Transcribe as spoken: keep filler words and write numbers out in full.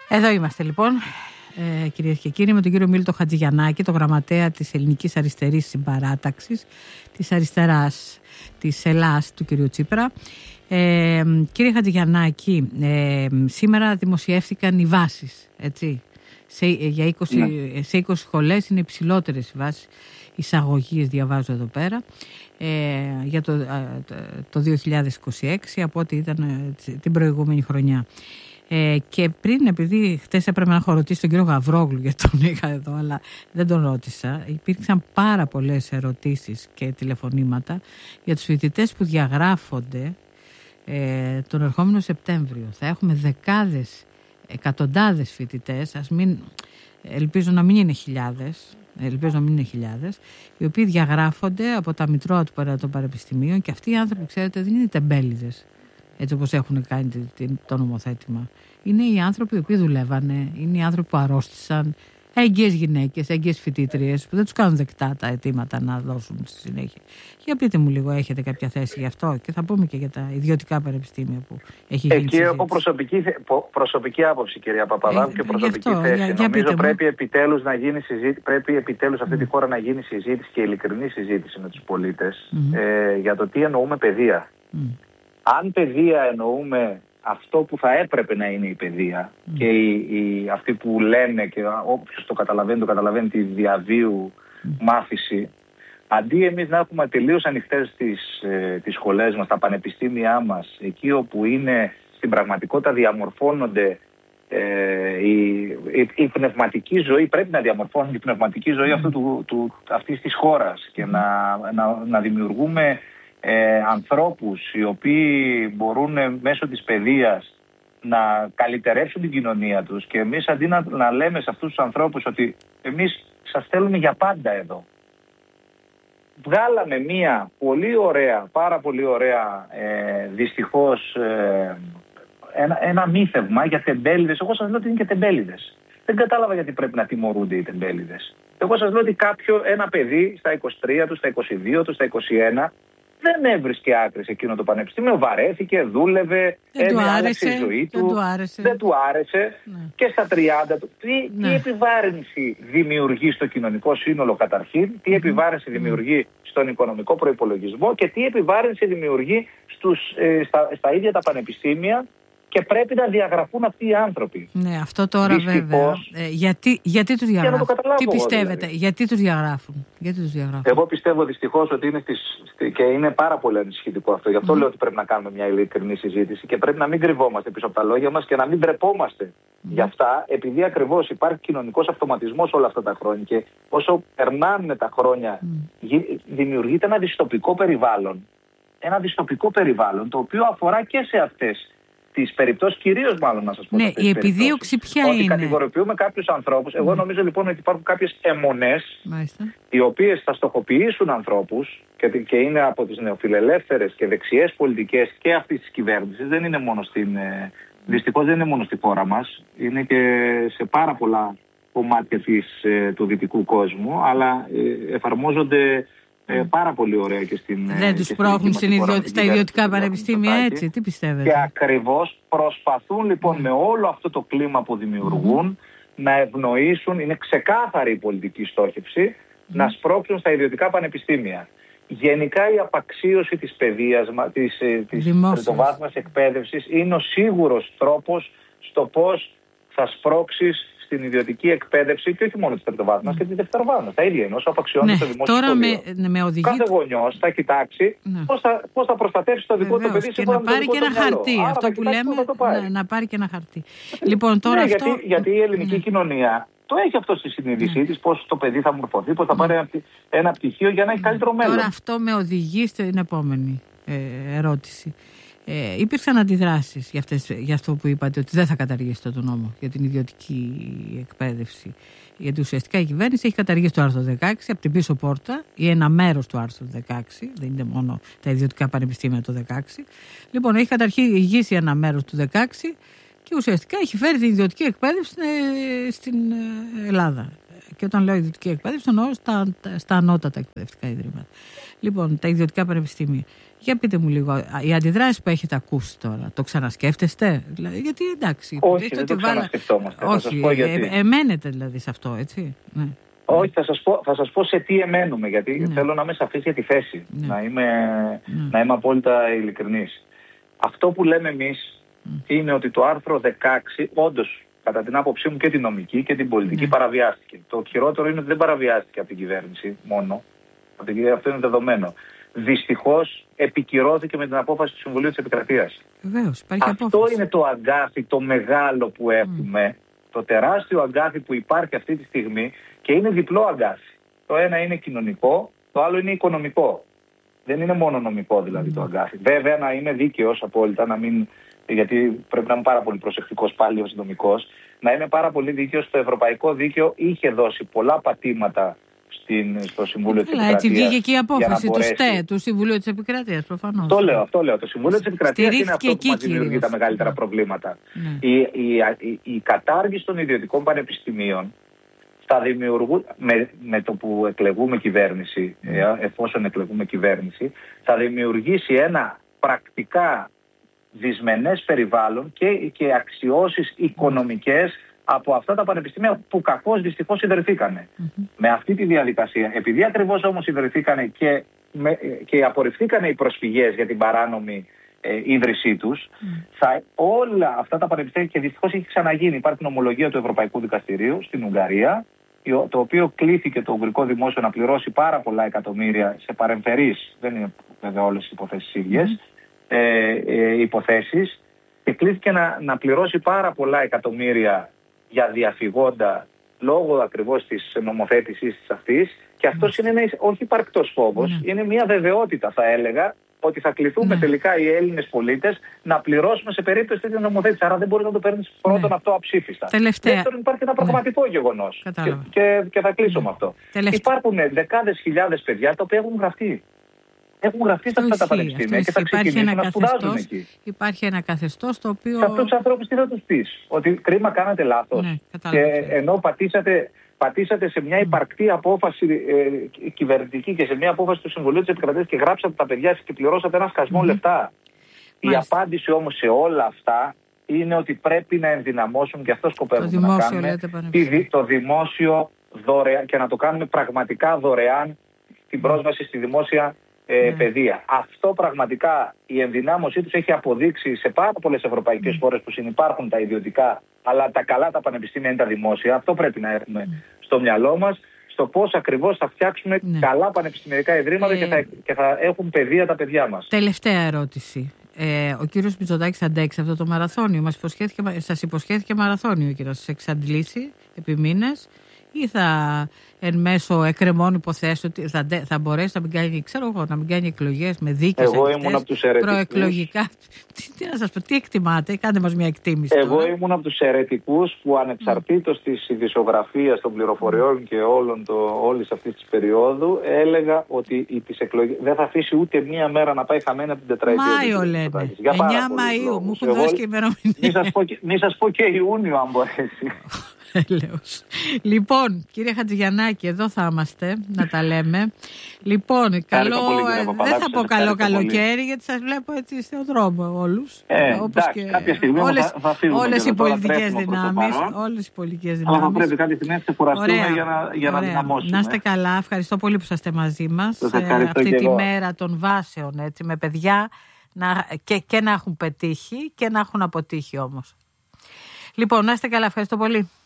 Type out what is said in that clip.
Εδώ είμαστε λοιπόν, ε, κυρίες και κύριοι, με τον κύριο Μίλτο Χατζηγιαννάκη, το γραμματέα της Ελληνικής Αριστερής Συμπαράταξης, της αριστεράς της Ελλάς του κυρίου Τσίπρα. Ε, κύριε Χατζηγιαννάκη, ε, σήμερα δημοσιεύτηκαν οι βάσεις, έτσι. Σε, για είκοσι, ναι. σε είκοσι σχολές είναι υψηλότερες οι βάσεις εισαγωγής, διαβάζω εδώ πέρα, ε, για το, το, το δύο χιλιάδες είκοσι έξι από ό,τι ήταν ε, την προηγούμενη χρονιά. Ε, και πριν, επειδή χτες έπρεπε να έχω ρωτήσει τον κύριο Γαβρόγλου, γιατί τον είχα εδώ, αλλά δεν τον ρώτησα, υπήρξαν πάρα πολλές ερωτήσεις και τηλεφωνήματα για τους φοιτητές που διαγράφονται ε, τον ερχόμενο Σεπτέμβριο. Θα έχουμε δεκάδες, εκατοντάδες φοιτητές, ας μην, ελπίζω να μην είναι χιλιάδες, ελπίζω να μην είναι χιλιάδες, οι οποίοι διαγράφονται από τα μητρώα του των πανεπιστημίων, και αυτοί οι άνθρωποι, ξέρετε, δεν είναι τεμπέληδες, έτσι όπως έχουν κάνει το νομοθέτημα. Είναι οι άνθρωποι οι οποίοι δουλεύανε, είναι οι άνθρωποι που αρρώστησαν, έγκυες γυναίκες, έγκυες φοιτήτριες, που δεν τους κάνουν δεκτά τα αιτήματα να δώσουν στη συνέχεια. Για πείτε μου λίγο, έχετε κάποια θέση γι' αυτό? Και θα πούμε και για τα ιδιωτικά πανεπιστήμια που έχει γίνει. Εκεί έχω προσωπική, προσωπική άποψη, κυρία Παπαδάκου, ε, και προσωπική αυτό, θέση. Για, για Νομίζω πρέπει επιτέλους, να γίνει συζήτηση, πρέπει επιτέλους αυτή mm. τη χώρα να γίνει συζήτηση και ειλικρινή συζήτηση με τους πολίτες mm. ε, για το τι εννοούμε παιδεία. Mm. Αν παιδεία εννοούμε αυτό που θα έπρεπε να είναι η παιδεία mm. και οι, οι, αυτοί που λένε, και όποιος το καταλαβαίνει, το καταλαβαίνει, τη διαβίου mm. μάθηση, αντί εμείς να έχουμε τελείως ανοιχτές τις, ε, τις σχολές μας, τα πανεπιστήμια μας, εκεί όπου είναι στην πραγματικότητα διαμορφώνονται ε, η, η, η πνευματική ζωή, πρέπει να διαμορφώνει η πνευματική ζωή mm. αυτού του, του, αυτής της χώρας και mm. να, να, να δημιουργούμε Ε, ανθρώπους οι οποίοι μπορούν μέσω της παιδείας να καλυτερεύσουν την κοινωνία τους, και εμείς αντί να, να λέμε σε αυτούς τους ανθρώπους ότι εμείς σας θέλουμε για πάντα εδώ, βγάλαμε μία πολύ ωραία, πάρα πολύ ωραία ε, δυστυχώς ε, ένα, ένα μύθευμα για τεμπέληδες. Εγώ σας λέω ότι είναι και τεμπέληδες. Δεν κατάλαβα γιατί πρέπει να τιμωρούνται οι τεμπέληδες. Εγώ σας λέω ότι κάποιο, ένα παιδί στα είκοσι τρία του, στα είκοσι δύο του, στα είκοσι ένα, δεν έβρισκε άκρη σε εκείνο το πανεπιστήμιο, βαρέθηκε, δούλευε, άλλαξε η ζωή του, δεν του άρεσε, δεν του άρεσε ναι. και στα τριάντα του. Τι, ναι. τι επιβάρυνση δημιουργεί στο κοινωνικό σύνολο καταρχήν, τι επιβάρυνση mm. δημιουργεί στον οικονομικό προϋπολογισμό και τι επιβάρυνση δημιουργεί στους, ε, στα, στα ίδια τα πανεπιστήμια, και πρέπει να διαγραφούν αυτοί οι άνθρωποι. Ναι, αυτό τώρα δυστυχώς, βέβαια. Ε, γιατί, γιατί τους διαγράφουν? Τι πιστεύετε, δηλαδή. γιατί τους διαγράφουν? Γιατί τους διαγράφουν? Εγώ πιστεύω δυστυχώς ότι είναι στις, και είναι πάρα πολύ ανησυχητικό αυτό. Γι' αυτό mm. λέω ότι πρέπει να κάνουμε μια ειλικρινή συζήτηση και πρέπει να μην κρυβόμαστε πίσω από τα λόγια μας και να μην ντρεπόμαστε mm. γι' αυτά, επειδή ακριβώς υπάρχει κοινωνικός αυτοματισμός όλα αυτά τα χρόνια, και όσο περνάνε τα χρόνια mm. δημιουργείται ένα δυστοπικό περιβάλλον. Ένα δυστοπικό περιβάλλον, το οποίο αφορά και σε αυτές τις περιπτώσεις, κυρίως μάλλον να σας πω. Ναι, η επιδίωξη ποια είναι? Ότι κατηγοριοποιούμε κάποιους ανθρώπους. Εγώ mm. νομίζω λοιπόν ότι υπάρχουν κάποιες αιμονές, Μάλιστα. οι οποίες θα στοχοποιήσουν ανθρώπους, και, και είναι από τις νεοφιλελεύθερες και δεξιές πολιτικές και αυτής της κυβέρνησης. Δεν είναι μόνο στην, ε, δυστυχώς δεν είναι μόνο στη χώρα μας, είναι και σε πάρα πολλά κομμάτια της, ε, του δυτικού κόσμου, αλλά ε, εφαρμόζονται Ε, πάρα πολύ ωραία και στην. Δεν τους πρόχνουν ιδιω... στα ιδιωτικά πανεπιστήμια, έτσι, τι πιστεύετε? Και ακριβώς προσπαθούν λοιπόν mm. με όλο αυτό το κλίμα που δημιουργούν mm. να ευνοήσουν, είναι ξεκάθαρη η πολιτική στόχευση, mm. να σπρώξουν στα ιδιωτικά πανεπιστήμια. Γενικά η απαξίωση της παιδείας, της, της τριτοβάθμιας εκπαίδευσης είναι ο σίγουρος τρόπος στο πώς θα σπρώξεις στην ιδιωτική εκπαίδευση, και όχι μόνο τη τριτοβάθμιας, mm. και τη δευτεροβάθμιας. Τα ίδια είναι, όσο απαξιώνει ναι, το δημόσιο τώρα σχολείο. Με, με οδηγεί... Κάθε γονιός θα κοιτάξει ναι. πώς, θα, πώς θα προστατεύσει το δικό του παιδί, και να πάρει και ένα χαρτί. Άρα, αυτό που λέμε, να, να πάρει και ένα χαρτί. Λοιπόν, τώρα ναι, αυτό... γιατί, γιατί η ελληνική ναι. κοινωνία το έχει αυτό στη συνείδησή ναι. της, πώς το παιδί θα μορφωθεί, πώς θα πάρει ναι. ένα πτυχίο για να έχει καλύτερο μέλλον. Τώρα αυτό με οδηγεί στην επόμενη ε, ερώτηση. Ε, υπήρξαν αντιδράσεις για, αυτές, για αυτό που είπατε, ότι δεν θα καταργήσετε τον νόμο για την ιδιωτική εκπαίδευση. Γιατί ουσιαστικά η κυβέρνηση έχει καταργήσει το άρθρο δεκαέξι από την πίσω πόρτα, ή ένα μέρος του άρθρου δεκαέξι, δεν είναι μόνο τα ιδιωτικά πανεπιστήμια το δεκαέξι. Λοιπόν, έχει καταργήσει ένα μέρος του δεκαέξι και ουσιαστικά έχει φέρει την ιδιωτική εκπαίδευση στην Ελλάδα. Και όταν λέω ιδιωτική εκπαίδευση, εννοώ στα, στα ανώτατα εκπαιδευτικά ιδρύματα. Λοιπόν, τα ιδιωτικά πανεπιστήμια. Για πείτε μου λίγο, οι αντιδράσεις που έχετε ακούσει τώρα, το ξανασκέφτεστε? Δηλαδή, γιατί εντάξει. Όχι, δεν το ξανασκεφτόμαστε. Όχι, θα σας πω γιατί. Ε, εμένετε δηλαδή σε αυτό, έτσι. Ναι. Όχι, θα σας, πω, θα σας πω σε τι εμένουμε, γιατί ναι. θέλω να είμαι σαφής για τη θέση, ναι. να, είμαι, ναι. να είμαι απόλυτα ειλικρινής. Αυτό που λέμε εμείς mm. είναι ότι το άρθρο δεκαέξι, όντως, κατά την άποψή μου και την νομική και την πολιτική, ναι. παραβιάστηκε. Το χειρότερο είναι ότι δεν παραβιάστηκε από την κυβέρνηση μόνο. Από την, αυτό είναι δεδομένο. Δυστυχώς επικυρώθηκε με την απόφαση του Συμβουλίου της Επικρατείας. Βεβαίως, υπάρχει αυτό απόφαση. Είναι το αγκάθι το μεγάλο που έχουμε, mm. το τεράστιο αγκάθι που υπάρχει αυτή τη στιγμή, και είναι διπλό αγκάθι. Το ένα είναι κοινωνικό, το άλλο είναι οικονομικό. Δεν είναι μόνο νομικό δηλαδή mm. το αγκάθι. Βέβαια, να είμαι δίκαιος απόλυτα, να μην, γιατί πρέπει να είμαι πάρα πολύ προσεκτικός πάλι ως νομικός, να είμαι πάρα πολύ δίκαιος. Το ευρωπαϊκό δίκαιο είχε δώσει πολλά πατήματα στην, στο Συμβούλιο της Επικρατείας. Έτσι βγήκε και η απόφαση του ΣΤΕ, του Συμβουλίου της Επικρατείας, προφανώς. Το λέω, αυτό λέω. Το Συμβούλιο της Επικρατείας είναι αυτό που μας δημιουργεί τα μεγαλύτερα προβλήματα. Ναι. Η, η, η, η κατάργηση των ιδιωτικών πανεπιστημίων θα δημιουργούν, με, με το που εκλεγούμε κυβέρνηση, ε, εφόσον εκλεγούμε κυβέρνηση, θα δημιουργήσει ένα πρακτικά δυσμενές περιβάλλον και, και αξιώσεις οικονομικές από αυτά τα πανεπιστήμια που κακώς δυστυχώς ιδρυθήκανε. Mm-hmm. Με αυτή τη διαδικασία, επειδή ακριβώς όμως ιδρυθήκανε και, με, και απορριφθήκανε οι προσφυγές για την παράνομη ε, ίδρυσή τους, mm. θα όλα αυτά τα πανεπιστήμια, και δυστυχώς έχει ξαναγίνει, υπάρχει νομολογία του Ευρωπαϊκού Δικαστηρίου στην Ουγγαρία, το οποίο κλήθηκε το Ουγγρικό Δημόσιο να πληρώσει πάρα πολλά εκατομμύρια σε παρεμφερείς, δεν είναι βέβαια όλες οι υποθέσεις ίδιες, mm. ε, ε, υποθέσεις, και κλήθηκε να, να πληρώσει πάρα πολλά εκατομμύρια για διαφυγόντα λόγω ακριβώς της νομοθέτησης της αυτής, και αυτός mm. είναι ένα όχι υπαρκτός φόβος, mm. είναι μια βεβαιότητα, θα έλεγα, ότι θα κληθούμε mm. τελικά οι Έλληνες πολίτες να πληρώσουμε σε περίπτωση τέτοια νομοθέτηση. Άρα δεν μπορεί να το παίρνεις πρώτον mm. αυτό αψήφιστα. Τελευταία. Δεύτερον, υπάρχει ένα πραγματικό mm. γεγονός. Και, και, και θα κλείσω mm. με αυτό. Τελευταία. Υπάρχουν δεκάδες χιλιάδες παιδιά τα οποία έχουν γραφτεί. Έχουν γραφτεί σε αυτά τα πανεπιστήμια και θα ξεκινήσουν να σπουδάζουν εκεί. Υπάρχει ένα καθεστώς το οποίο. Σε αυτούς τους ανθρώπους τι θα τους πεις? Ότι κρίμα, κάνατε λάθος. Ναι, και ενώ πατήσατε. Πατήσατε σε μια υπαρκτή απόφαση ε, κυβερνητική και σε μια απόφαση του Συμβουλίου της Επικρατείας και γράψατε τα παιδιά σας και πληρώσατε ένα σκασμό mm-hmm. λεφτά. Μάλιστα. Η απάντηση όμως σε όλα αυτά είναι ότι πρέπει να ενδυναμώσουν, και αυτό σκοπεύουμε να κάνουμε, λέτε, το δημόσιο δωρεάν, και να το κάνουμε πραγματικά δωρεάν την πρόσβαση στη δημόσια ε, mm. παιδεία. Αυτό πραγματικά η ενδυνάμωσή τους έχει αποδείξει σε πάρα πολλές ευρωπαϊκές mm. χώρες που συνυπάρχουν τα ιδιωτικά, αλλά τα καλά τα πανεπιστήμια είναι τα δημόσια. Αυτό πρέπει να έχουμε mm. στο μυαλό μας, στο πώς ακριβώς θα φτιάξουμε mm. καλά πανεπιστημιακά ιδρύματα ε... και, θα, και θα έχουν παιδεία τα παιδιά μας. Τελευταία ερώτηση. Ε, ο κύριος Μητσοτάκης θα αντέξει αυτό το μαραθώνιο? Μας υποσχέθηκε, σας υποσχέθηκε μαραθώνιο ο κύριος, σας εξαντλήσει επί μήνες, ή θα εν μέσω εκκρεμών υποθέσεων θα, θα μπορέσει να μην κάνει, ξέρω εγώ, να μην κάνει εκλογές με δίκες, εγώ ήμουν από τους αιρετικούς. Προεκλογικά? Τι, τι να σας πω, τι εκτιμάτε, κάντε μας μια εκτίμηση. Εγώ τώρα. ήμουν από τους αιρετικούς που ανεξαρτήτως mm. της ειδησιογραφίας των πληροφοριών και όλων το, όλης αυτής της περίοδου έλεγα ότι οι, τις εκλογές δεν θα αφήσει ούτε μία μέρα να πάει χαμένα την τετραετία. Μάιο λέτε, εννιά Μαΐου, μου έχουν δώσει και ημερομηνία. Μην σας πω και Ιούνιο αν μπορέσει. Έλεος. Λοιπόν, κύριε Χατζηγιαννάκη, εδώ θα είμαστε να τα λέμε. Λοιπόν, καλό, πολύ, δεν θα πω καλό καλοκαίρι, πολύ. Γιατί σας βλέπω έτσι στον δρόμο όλους. Ε, όπως εντάξει, και κάποια στιγμή όλες, θα, θα φύγουμε. Όλες οι πολιτικές δυνάμεις. Όλες οι πολιτικές δυνάμεις. Αλλά θα πρέπει κάποια στιγμή να ξεκουραστούμε για να, για να δυναμώσουμε. Να είστε καλά. Ευχαριστώ πολύ που είσαστε μαζί μας. Ε, αυτή τη μέρα των βάσεων, έτσι, με παιδιά να, και, και να έχουν πετύχει και να έχουν αποτύχει όμως. Λοιπόν, να είστε καλά. Ευχαριστώ πολύ.